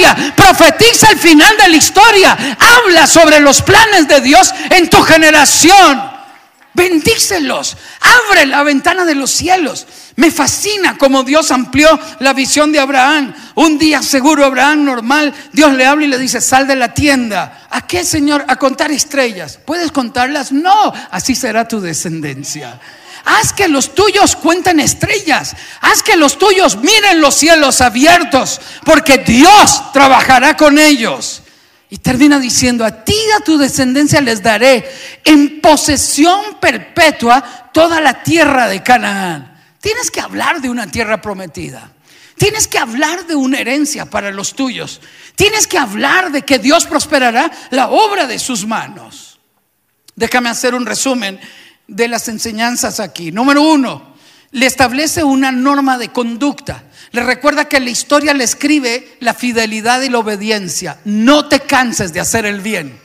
historia, profetiza el final de la historia, habla sobre los planes de Dios en tu generación. Bendícelos, abre la ventana de los cielos. Me fascina cómo Dios amplió la visión de Abraham. Un día seguro Abraham normal, Dios le habla y le dice: sal de la tienda. ¿A qué, Señor? A contar estrellas. ¿Puedes contarlas? No, así será tu descendencia. Haz que los tuyos cuenten estrellas. Haz que los tuyos miren los cielos abiertos, porque Dios trabajará con ellos. Y termina diciendo: a ti y a tu descendencia les daré en posesión perpetua toda la tierra de Canaán. Tienes que hablar de una tierra prometida. Tienes que hablar de una herencia para los tuyos. Tienes que hablar de que Dios prosperará la obra de sus manos. Déjame hacer un resumen de las enseñanzas aquí. Número 1, le establece una norma de conducta. Le recuerda que la historia le escribe la fidelidad y la obediencia. No te canses de hacer el bien.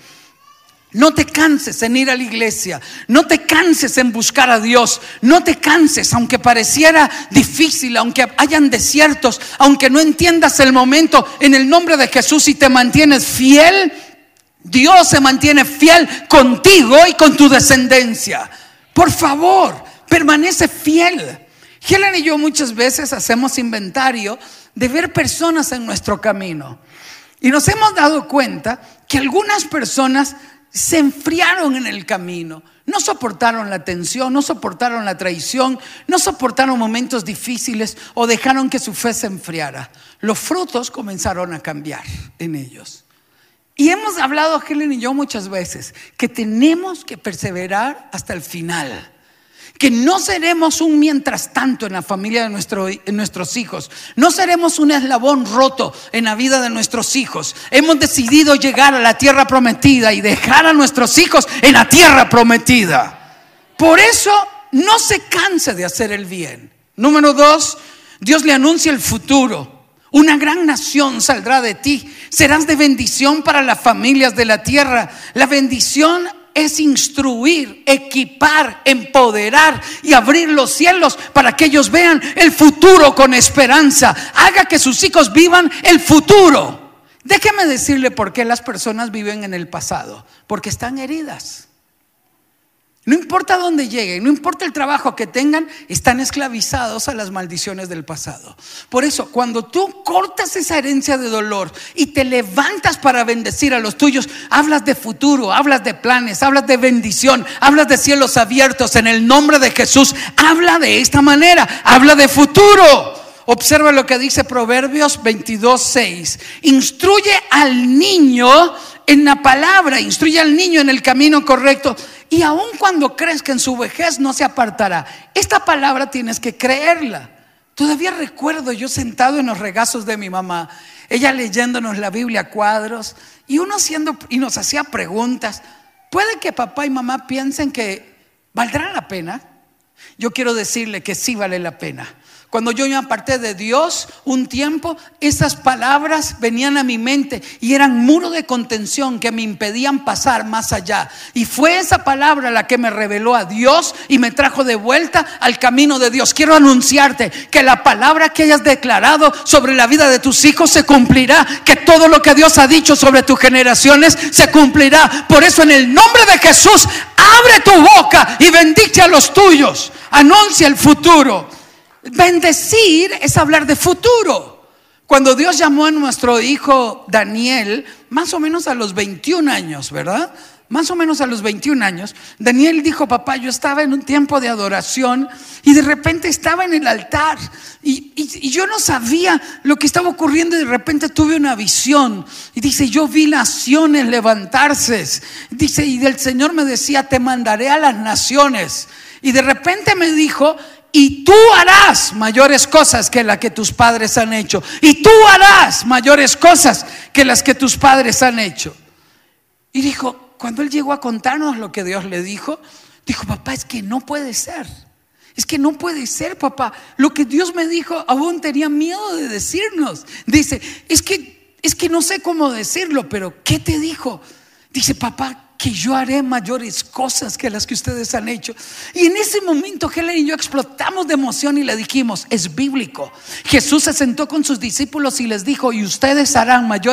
No te canses en ir a la iglesia. No te canses en buscar a Dios. No te canses, aunque pareciera difícil, aunque hayan desiertos, aunque no entiendas el momento. En el nombre de Jesús, si te mantienes fiel, Dios se mantiene fiel contigo y con tu descendencia. Por favor, permanece fiel. Helen y yo muchas veces hacemos inventario de ver personas en nuestro camino, y nos hemos dado cuenta que algunas personas se enfriaron en el camino. No soportaron la tensión, no soportaron la traición, no soportaron momentos difíciles o dejaron que su fe se enfriara. Los frutos comenzaron a cambiar en ellos. Y hemos hablado, Helen y yo, muchas veces que tenemos que perseverar hasta el final. Que no seremos un mientras tanto en la familia de nuestros hijos. No seremos un eslabón roto en la vida de nuestros hijos. Hemos decidido llegar a la tierra prometida y dejar a nuestros hijos en la tierra prometida. Por eso no se canse de hacer el bien. Número 2, Dios le anuncia el futuro. Una gran nación saldrá de ti. Serás de bendición para las familias de la tierra. La bendición es instruir, equipar, empoderar y abrir los cielos para que ellos vean el futuro con esperanza. Haga que sus hijos vivan el futuro. Déjeme decirle por qué las personas viven en el pasado. Porque están heridas. No importa dónde lleguen, no importa el trabajo que tengan, están esclavizados a las maldiciones del pasado. Por eso, cuando tú cortas esa herencia de dolor y te levantas para bendecir a los tuyos, hablas de futuro, hablas de planes, hablas de bendición, hablas de cielos abiertos. En el nombre de Jesús, habla de esta manera, habla de futuro. Observa lo que dice Proverbios 22:6. Instruye al niño en la palabra, instruye al niño en el camino correcto, y aun cuando crezca en su vejez no se apartará. Esta palabra tienes que creerla. Todavía recuerdo yo sentado en los regazos de mi mamá, ella leyéndonos la Biblia a cuadros, y nos hacía preguntas. ¿Puede que papá y mamá piensen que valdrá la pena? Yo quiero decirle que sí vale la pena. Cuando yo me aparté de Dios un tiempo, esas palabras venían a mi mente y eran muro de contención que me impedían pasar más allá. Y fue esa palabra la que me reveló a Dios y me trajo de vuelta al camino de Dios. Quiero anunciarte que la palabra que hayas declarado sobre la vida de tus hijos se cumplirá. Que todo lo que Dios ha dicho sobre tus generaciones se cumplirá. Por eso, en el nombre de Jesús, abre tu boca y bendice a los tuyos. Anuncia el futuro. Bendecir es hablar de futuro. Cuando Dios llamó a nuestro hijo Daniel, más o menos a los 21 años, ¿verdad? Más o menos a los 21 años, Daniel dijo: papá, yo estaba en un tiempo de adoración y de repente estaba en el altar y yo no sabía lo que estaba ocurriendo, y de repente tuve una visión. Y dice: yo vi naciones levantarse. Dice, y el Señor me decía: te mandaré a las naciones. Y de repente me dijo: y tú harás mayores cosas que las que tus padres han hecho. Y tú harás mayores cosas que las que tus padres han hecho. Y dijo, cuando él llegó a contarnos lo que Dios le dijo, dijo: papá, es que no puede ser. Es que no puede ser, papá. Lo que Dios me dijo, aún tenía miedo de decirnos. Dice, es que no sé cómo decirlo, pero ¿qué te dijo? Dice: papá, que yo haré mayores cosas que las que ustedes han hecho. Y en ese momento Helen y yo explotamos de emoción y le dijimos: es bíblico. Jesús se sentó con sus discípulos y les dijo: y ustedes harán mayores